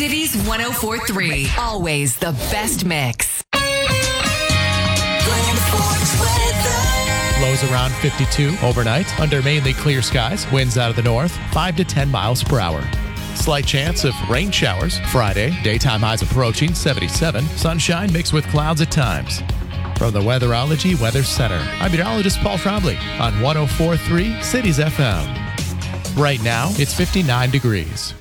Cities 104.3. Always the best mix. Lows around 52 overnight under mainly clear skies. Winds out of the north, 5 to 10 miles per hour. Slight chance of rain showers Friday. Daytime highs approaching 77. Sunshine mixed with clouds at times. From the Weatherology Weather Center, I'm meteorologist Paul Trombley on 104.3 Cities FM. Right now, it's 59 degrees.